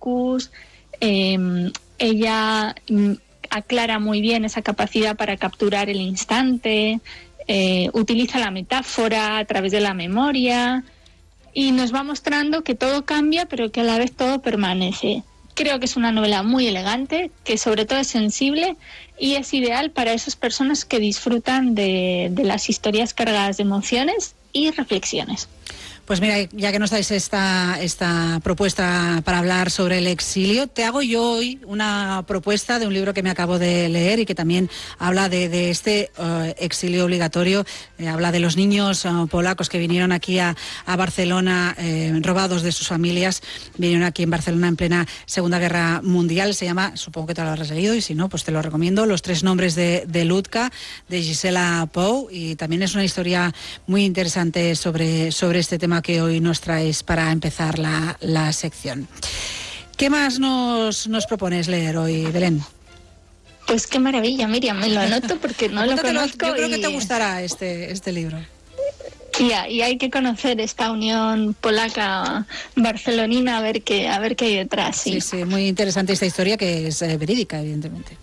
focus. Ella aclara muy bien esa capacidad para capturar el instante, utiliza la metáfora a través de la memoria y nos va mostrando que todo cambia, pero que a la vez todo permanece. Creo que es una novela muy elegante, que sobre todo es sensible y es ideal para esas personas que disfrutan de las historias cargadas de emociones y reflexiones. Pues mira, ya que nos dais esta propuesta para hablar sobre el exilio, te hago yo hoy una propuesta de un libro que me acabo de leer y que también habla de este exilio obligatorio. Habla de los niños polacos que vinieron aquí a Barcelona robados de sus familias. Vinieron aquí en Barcelona en plena Segunda Guerra Mundial. Se llama, supongo que te lo habrás leído y si no, pues te lo recomiendo, Los tres nombres de Ludka, de Gisela Pou. Y también es una historia muy interesante sobre este tema que hoy nos traes para empezar la sección. ¿Qué más nos propones leer hoy, Belén? Pues qué maravilla, Miriam, me lo anoto porque no lo conozco. Yo creo que te gustará este libro. Y hay que conocer esta unión polaca-barcelonina a ver qué hay detrás. Sí, muy interesante esta historia que es verídica, evidentemente.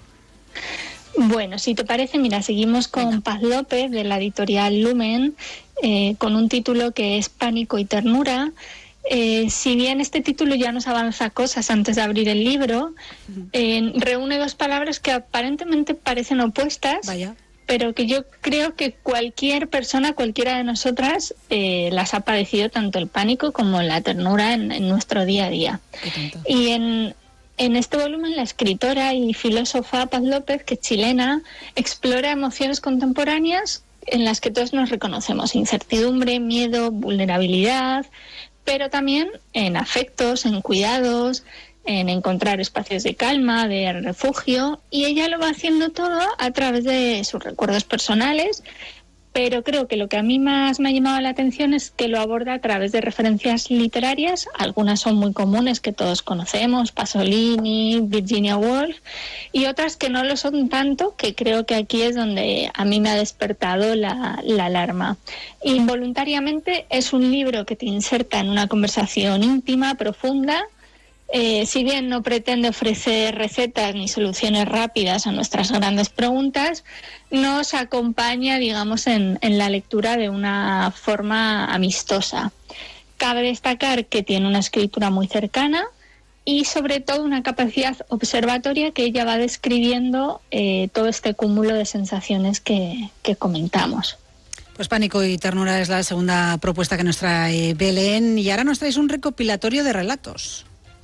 Bueno, si te parece, mira, seguimos con Paz López, de la editorial Lumen, con un título que es Pánico y ternura. Si bien este título ya nos avanza cosas antes de abrir el libro, reúne dos palabras que aparentemente parecen opuestas, pero que yo creo que cualquier persona, cualquiera de nosotras, las ha padecido, tanto el pánico como la ternura en nuestro día a día. Y en este volumen, la escritora y filósofa Paz López, que es chilena, explora emociones contemporáneas en las que todos nos reconocemos: incertidumbre, miedo, vulnerabilidad, pero también en afectos, en cuidados, en encontrar espacios de calma, de refugio, y ella lo va haciendo todo a través de sus recuerdos personales. Pero creo que lo que a mí más me ha llamado la atención es que lo aborda a través de referencias literarias. Algunas son muy comunes, que todos conocemos: Pasolini, Virginia Woolf, y otras que no lo son tanto, que creo que aquí es donde a mí me ha despertado la alarma. Involuntariamente es un libro que te inserta en una conversación íntima, profunda. Si bien no pretende ofrecer recetas ni soluciones rápidas a nuestras grandes preguntas, nos acompaña, digamos, en la lectura de una forma amistosa. Cabe destacar que tiene una escritura muy cercana y, sobre todo, una capacidad observatoria, que ella va describiendo todo este cúmulo de sensaciones que comentamos. Pues Pánico y ternura es la segunda propuesta que nos trae Belén, y ahora nos traes un recopilatorio de relatos.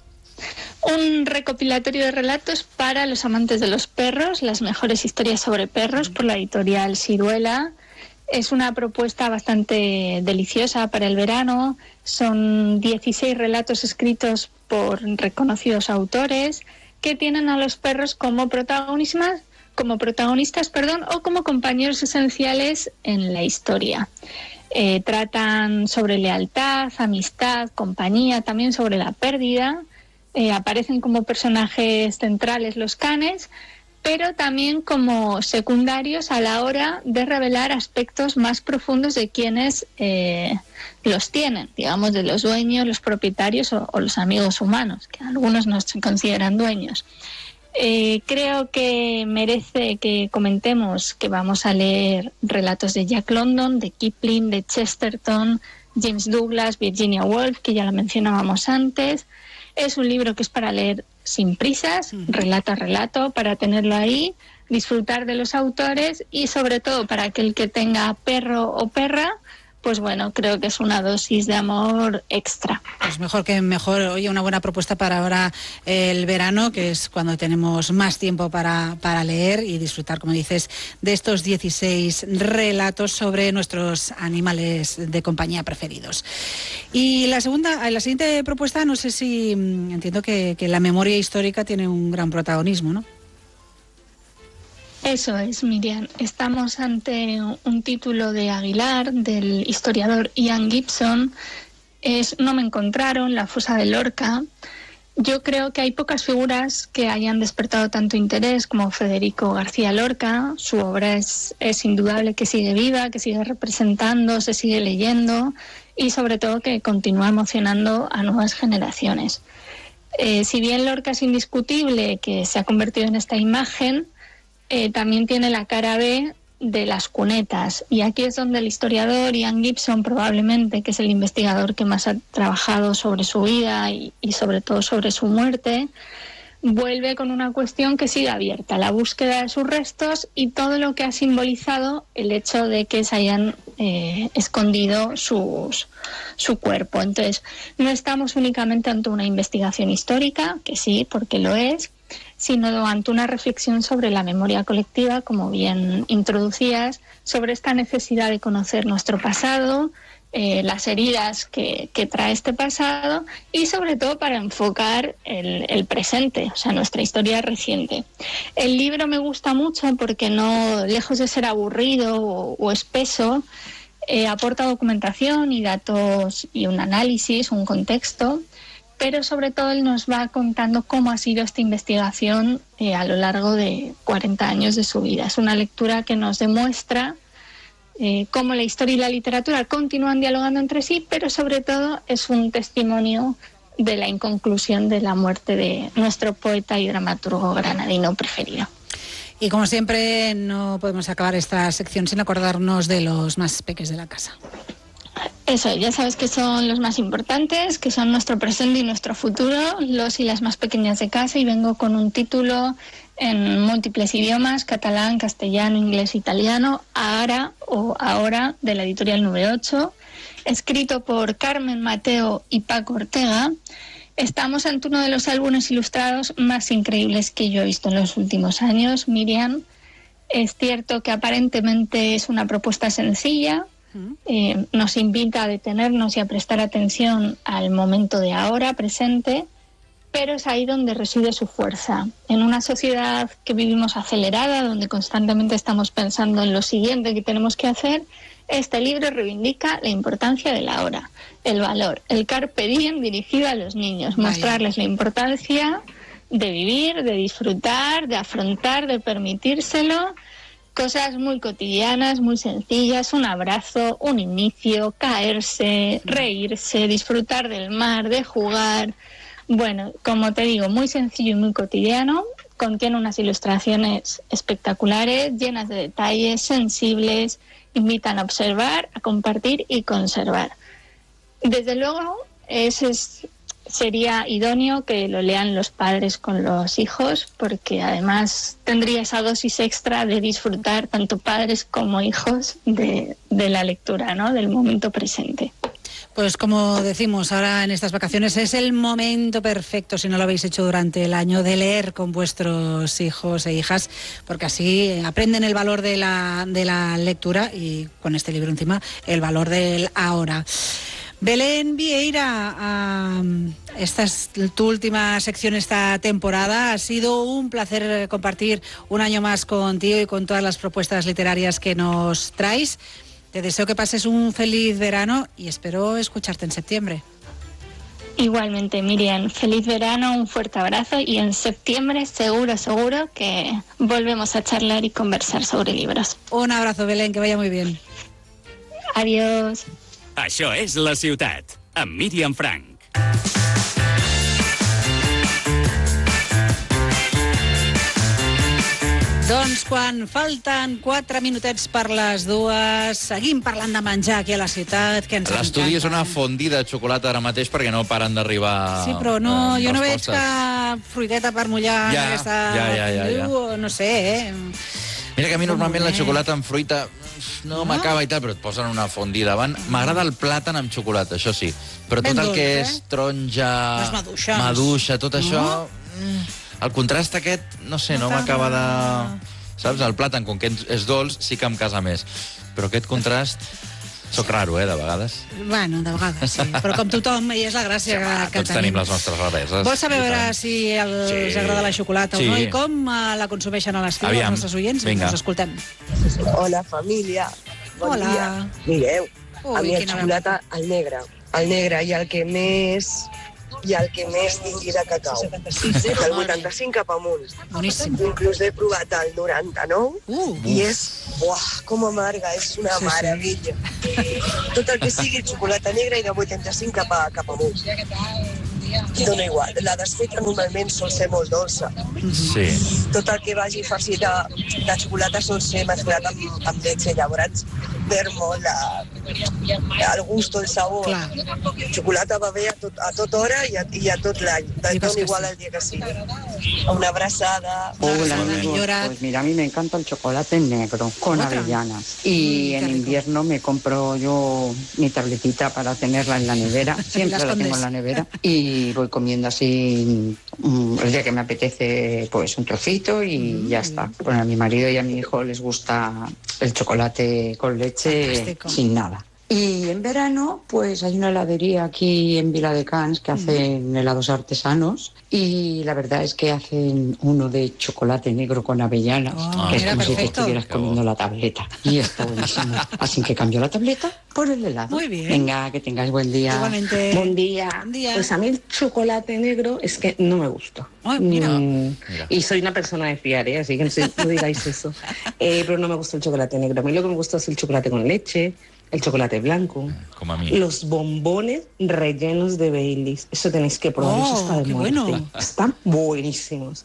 Un recopilatorio de relatos para los amantes de los perros, las mejores historias sobre perros, por la editorial Siruela. Es una propuesta bastante deliciosa para el verano. Son 16 relatos escritos por reconocidos autores que tienen a los perros como protagonistas, o como compañeros esenciales en la historia. Tratan sobre lealtad, amistad, compañía, también sobre la pérdida. Aparecen como personajes centrales los canes, pero también como secundarios a la hora de revelar aspectos más profundos de quienes los tienen, digamos, de los dueños, los propietarios o los amigos humanos, que algunos no se consideran dueños. Creo que merece que comentemos que vamos a leer relatos de Jack London, de Kipling, de Chesterton, James Douglas, Virginia Woolf, que ya la mencionábamos antes. Es un libro que es para leer sin prisas, relato a relato, para tenerlo ahí, disfrutar de los autores y, sobre todo, para aquel que tenga perro o perra, pues bueno, creo que es una dosis de amor extra. Pues mejor, oye, una buena propuesta para ahora el verano, que es cuando tenemos más tiempo para leer y disfrutar, como dices, de estos 16 relatos sobre nuestros animales de compañía preferidos. Y la siguiente propuesta, no sé si, entiendo que la memoria histórica tiene un gran protagonismo, ¿no? Eso es, Miriam. Estamos ante un título de Aguilar, del historiador Ian Gibson. No me encontraron, la fosa de Lorca. Yo creo que hay pocas figuras que hayan despertado tanto interés como Federico García Lorca. Su obra es indudable que sigue viva, que sigue representando, se sigue leyendo y, sobre todo, que continúa emocionando a nuevas generaciones. Si bien Lorca es indiscutible que se ha convertido en esta imagen, también tiene la cara B de las cunetas. Y aquí es donde el historiador Ian Gibson, probablemente, que es el investigador que más ha trabajado sobre su vida y sobre todo sobre su muerte, vuelve con una cuestión que sigue abierta, la búsqueda de sus restos y todo lo que ha simbolizado el hecho de que se hayan escondido su cuerpo. Entonces, no estamos únicamente ante una investigación histórica, que sí, porque lo es, sino ante una reflexión sobre la memoria colectiva, como bien introducías, sobre esta necesidad de conocer nuestro pasado, las heridas que trae este pasado y sobre todo para enfocar el presente, o sea, nuestra historia reciente. El libro me gusta mucho porque no, lejos de ser aburrido o espeso, aporta documentación y datos y un análisis, un contexto, pero sobre todo él nos va contando cómo ha sido esta investigación a lo largo de 40 años de su vida. Es una lectura que nos demuestra cómo la historia y la literatura continúan dialogando entre sí, pero sobre todo es un testimonio de la inconclusión de la muerte de nuestro poeta y dramaturgo granadino preferido. Y como siempre, no podemos acabar esta sección sin acordarnos de los más peques de la casa. Eso, ya sabes que son los más importantes, que son nuestro presente y nuestro futuro, los y las más pequeñas de casa, y vengo con un título en múltiples idiomas: catalán, castellano, inglés, italiano, Ahora, de la editorial Nube 8, escrito por Carmen Mateo y Paco Ortega. Estamos ante uno de los álbumes ilustrados más increíbles que yo he visto en los últimos años, Miriam. Es cierto que aparentemente es una propuesta sencilla, nos invita a detenernos y a prestar atención al momento de ahora, presente, pero es ahí donde reside su fuerza. En una sociedad que vivimos acelerada, donde constantemente estamos pensando en lo siguiente que tenemos que hacer, este libro reivindica la importancia del ahora, el valor, el carpe diem dirigido a los niños, mostrarles la importancia de vivir, de disfrutar, de afrontar, de permitírselo. Cosas muy cotidianas, muy sencillas: un abrazo, un inicio, caerse, reírse, disfrutar del mar, de jugar. Bueno, como te digo, muy sencillo y muy cotidiano. Contiene unas ilustraciones espectaculares, llenas de detalles, sensibles, invitan a observar, a compartir y conservar. Desde luego, sería idóneo que lo lean los padres con los hijos, porque además tendría esa dosis extra de disfrutar tanto padres como hijos de la lectura, ¿no?, del momento presente. Pues como decimos, ahora en estas vacaciones es el momento perfecto, si no lo habéis hecho durante el año, de leer con vuestros hijos e hijas, porque así aprenden el valor de la lectura y con este libro encima el valor del ahora. Belén Vieira, esta es tu última sección esta temporada. Ha sido un placer compartir un año más contigo y con todas las propuestas literarias que nos traes. Te deseo que pases un feliz verano y espero escucharte en septiembre. Igualmente, Miriam, feliz verano, un fuerte abrazo, y en septiembre seguro que volvemos a charlar y conversar sobre libros. Un abrazo, Belén, que vaya muy bien. Adiós. Això és La Ciutat, amb Míriam Frank. Doncs quan falten 4 minutets per les 2, seguim parlant de menjar aquí a la ciutat, que ens l'estudi és una fondida de xocolata ara mateix perquè no paren d'arribar. Sí, però no, jo no veig cap fruiteta per mullar en aquesta... Ja. No sé, Mira que a mi normalment la xocolata amb fruita no m'acaba i tal, però et posen una fondida davant. M'agrada el plàtan amb xocolata, això sí. Però tot el que és taronja, maduixa, tot això... El contrast aquest, no sé, no m'acaba de... Saps? El plàtan, com que és dolç, sí que em casa més. Però aquest contrast... Soc raro, de vegades. Bueno, de vegades, sí. Però com tothom, i és la gràcia que tots tenim les nostres rareses. Vols saber si els agrada la xocolata o no i com la consumeixen a l'estiu els nostres oients? Vinga, ens escoltem. Hola, família. Bon dia. Mireu, a mi el xocolata, el negre, i el que més tingui de cacau. Del 85 cap amunt. Boníssim. Inclús he provat el 99 i és, com amarga, és una meravella. Tot el que sigui xocolata negra i de 85 cap amunt. dona igual. La desfeta normalment sol ser molt dolça. Sí. Tot el que vagi farcit de xocolata sol ser mesclat amb leche. Llavors perd molt el gust, el sabor. Clar. La xocolata va bé a tota hora i a tot l'any. Dona igual el dia que sigui. Una abraçada. Hola, amigos. Pues mira, a mí me encanta el chocolate negro con avellanas. Y en invierno me compro yo mi tabletita para tenerla en la nevera. Siempre la tengo en la nevera. Y voy comiendo así el día que me apetece, pues un trocito y ya está. Bueno, a mi marido y a mi hijo les gusta el chocolate con leche. Fantástico. Sin nada. Y en verano, pues hay una heladería aquí en Viladecans que hacen helados artesanos y la verdad es que hacen uno de chocolate negro con avellanas, que es como si te estuvieras comiendo la tableta. Y está buenísimo. Así que cambio la tableta por el helado. Muy bien. Venga, que tengáis buen día. Igualmente. Buen día. Buen día. Pues a mí el chocolate negro es que no me gusta. Ay, mira. Y soy una persona de fiar, así que no digáis eso. Pero no me gusta el chocolate negro. A mí lo que me gusta es el chocolate con leche, el chocolate blanco, como a mí. Los bombones rellenos de Baileys. Eso tenéis que probarlos hasta de muerte. Bueno. Están buenísimos.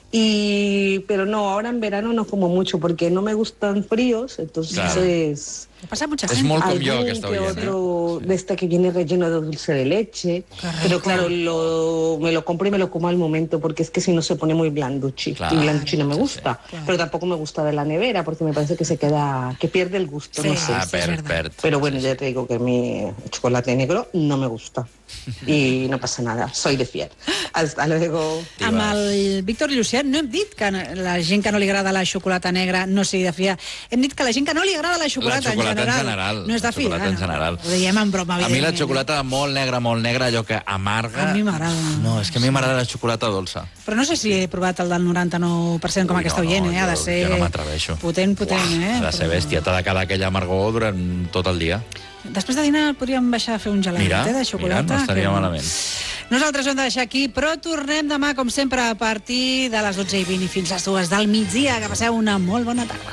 Pero no, ahora en verano no como mucho porque no me gustan fríos, entonces claro. Me pasa mucha gente. És molt com jo, algún aquesta que oient. otro de este que viene relleno de dulce de leche. Pero claro, me lo compro y me lo como al momento porque es que si no se pone muy blanduchi. Claro. Y blanduchi no me gusta. Claro. Pero tampoco me gusta de la nevera porque me parece que que pierde el gusto, no sé. Perd. Pero bueno, ya te digo que mi chocolate negro no me gusta. I no passa nada, soy de fiel. Hasta luego. Amb el Víctor Llucià no hem dit que la gent que no li agrada la xocolata negra no sigui de fiar. Hem dit que la gent que no li agrada la xocolata en general no és de fiar. En general. Ho diem en broma, a mi la xocolata molt negra, allò que amarga... A mi m'agrada. No, és que a mi m'agrada la xocolata dolça. Però no sé si he provat el del 99% com aquesta oient, ha de ser... Jo no m'atreveixo. Potent, Ha de ser bèstia, t'ha de quedar aquella amargor durant tot el dia. Després de dinar podríem baixar a fer un gelat de xocolata. Mira, no estaria malament. Nosaltres ho hem de deixar aquí, però tornem demà, com sempre, a partir de les 12:20 i fins a les 2 del migdia. Que passeu una molt bona tarda.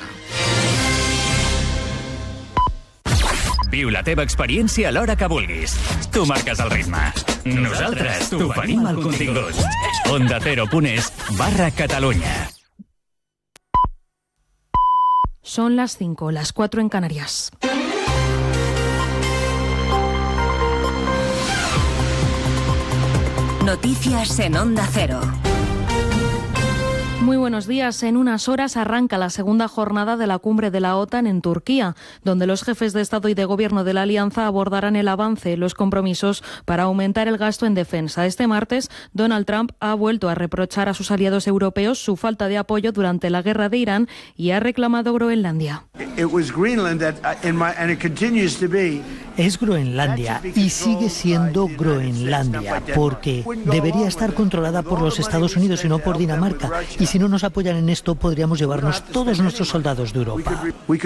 Viu la teva experiència a l'hora que vulguis. Tu marques el ritme. Nosaltres t'oferim el contingut. OndaCero.es/Catalunya. Son las 5, las 4 en Canarias. Noticias en Onda Cero. Muy buenos días. En unas horas arranca la segunda jornada de la cumbre de la OTAN en Turquía, donde los jefes de Estado y de Gobierno de la Alianza abordarán el avance y los compromisos para aumentar el gasto en defensa. Este martes, Donald Trump ha vuelto a reprochar a sus aliados europeos su falta de apoyo durante la guerra de Irán y ha reclamado Groenlandia. Es Groenlandia y sigue siendo Groenlandia porque debería estar controlada por los Estados Unidos y no por Dinamarca. Y si no nos apoyan en esto, podríamos llevarnos todos nuestros soldados de Europa.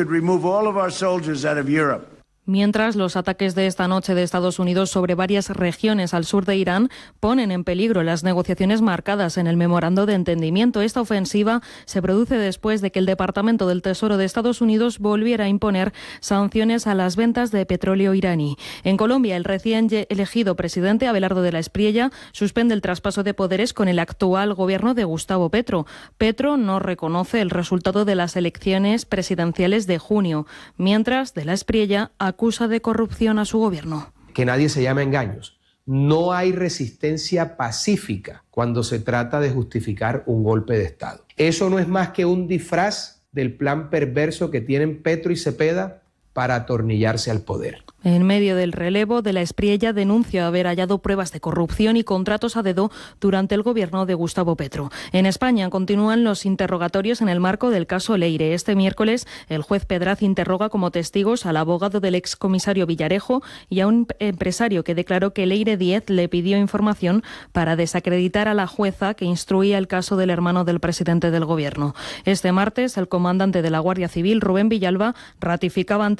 Mientras, los ataques de esta noche de Estados Unidos sobre varias regiones al sur de Irán ponen en peligro las negociaciones marcadas en el memorando de entendimiento. Esta ofensiva se produce después de que el Departamento del Tesoro de Estados Unidos volviera a imponer sanciones a las ventas de petróleo iraní. En Colombia, el recién elegido presidente Abelardo de la Espriella suspende el traspaso de poderes con el actual gobierno de Gustavo Petro. Petro no reconoce el resultado de las elecciones presidenciales de junio, mientras de la Espriella acusa de corrupción a su gobierno. Que nadie se llame engaños. No hay resistencia pacífica cuando se trata de justificar un golpe de Estado. Eso no es más que un disfraz del plan perverso que tienen Petro y Cepeda para atornillarse al poder. En medio del relevo, de la Espriella denuncia haber hallado pruebas de corrupción y contratos a dedo durante el gobierno de Gustavo Petro. En España continúan los interrogatorios en el marco del caso Leire. Este miércoles, el juez Pedraz interroga como testigos al abogado del excomisario Villarejo y a un empresario que declaró que Leire Díez le pidió información para desacreditar a la jueza que instruía el caso del hermano del presidente del gobierno. Este martes, el comandante de la Guardia Civil, Rubén Villalba, ratificaba ante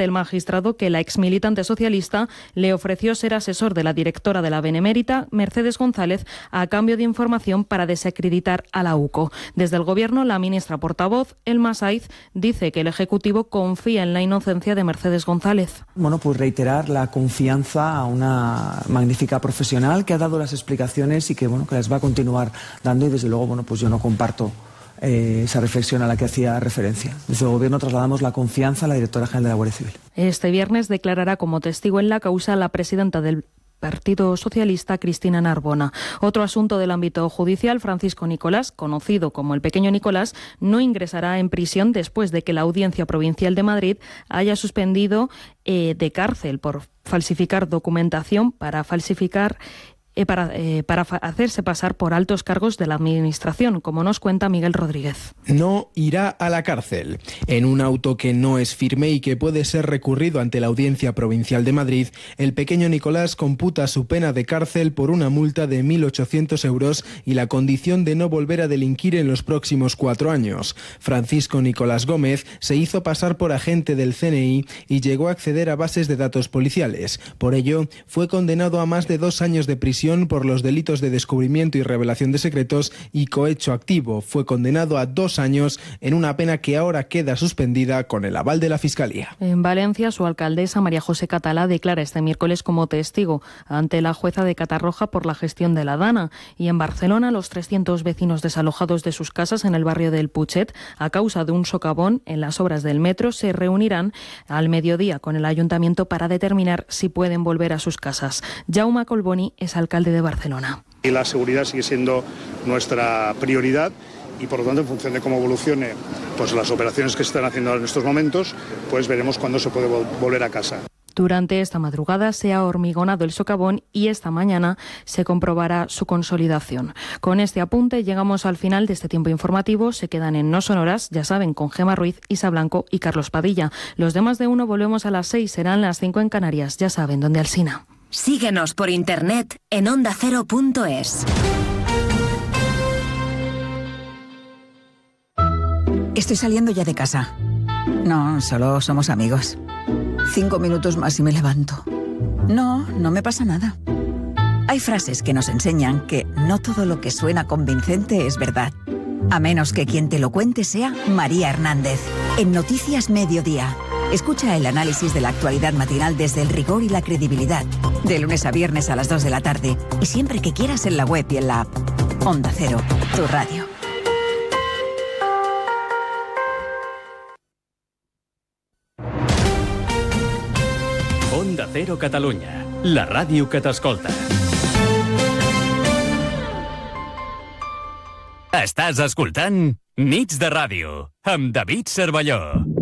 ante el magistrado que la exmilitante socialista le ofreció ser asesor de la directora de la Benemérita, Mercedes González, a cambio de información para desacreditar a la UCO. Desde el Gobierno, la ministra portavoz, Elma Saiz, dice que el Ejecutivo confía en la inocencia de Mercedes González. Bueno, pues reiterar la confianza a una magnífica profesional que ha dado las explicaciones y que, bueno, que las va a continuar dando, y desde luego, bueno, pues yo no comparto esa reflexión a la que hacía referencia. Desde el Gobierno trasladamos la confianza a la directora general de la Guardia Civil. Este viernes declarará como testigo en la causa la presidenta del Partido Socialista, Cristina Narbona. Otro asunto del ámbito judicial: Francisco Nicolás, conocido como el Pequeño Nicolás, no ingresará en prisión después de que la Audiencia Provincial de Madrid haya suspendido de cárcel por falsificar documentación para hacerse pasar por altos cargos de la Administración, como nos cuenta Miguel Rodríguez. No irá a la cárcel. En un auto que no es firme y que puede ser recurrido ante la Audiencia Provincial de Madrid, el Pequeño Nicolás computa su pena de cárcel por una multa de 1.800 euros y la condición de no volver a delinquir en los próximos 4 años. Francisco Nicolás Gómez se hizo pasar por agente del CNI y llegó a acceder a bases de datos policiales. Por ello, fue condenado a más de 2 años de prisión por los delitos de descubrimiento y revelación de secretos y cohecho activo. Fue condenado a 2 años en una pena que ahora queda suspendida con el aval de la Fiscalía. En Valencia, su alcaldesa, María José Catalá, declara este miércoles como testigo ante la jueza de Catarroja por la gestión de la Dana. Y en Barcelona, los 300 vecinos desalojados de sus casas en el barrio del Putxet a causa de un socavón en las obras del metro se reunirán al mediodía con el ayuntamiento para determinar si pueden volver a sus casas. Jaume Colboni es alcalde de Barcelona. Y la seguridad sigue siendo nuestra prioridad y, por lo tanto, en función de cómo evolucione pues las operaciones que se están haciendo en estos momentos, pues veremos cuándo se puede volver a casa. Durante esta madrugada se ha hormigonado el socavón y esta mañana se comprobará su consolidación. Con este apunte llegamos al final de este tiempo informativo. Se quedan en No Sonoras, ya saben, con Gemma Ruiz, Isa Blanco y Carlos Padilla. Los demás de uno volvemos a las 6, serán las 5 en Canarias, ya saben, donde Alsina. Síguenos por internet en ondacero.es. Estoy saliendo ya de casa. No, solo somos amigos. 5 minutos más y me levanto. No me pasa nada. Hay frases que nos enseñan que no todo lo que suena convincente es verdad. A menos que quien te lo cuente sea María Hernández. En Noticias Mediodía. Escucha el análisis de la actualidad matinal desde el rigor y la credibilidad. De lunes a viernes a las 2 de la tarde. Y siempre que quieras en la web y en la app. Onda Cero, tu radio. Onda Cero Catalunya, la ràdio que t'escolta. Estàs escoltant Nits de Ràdio, amb David Cervelló.